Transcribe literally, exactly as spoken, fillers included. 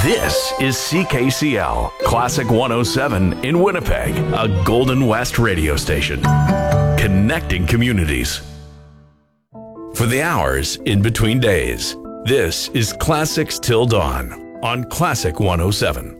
This is C K C L, Classic one oh seven in Winnipeg, a Golden West radio station. Connecting communities. For the hours in between days, this is Classics Till Dawn on Classic one oh seven.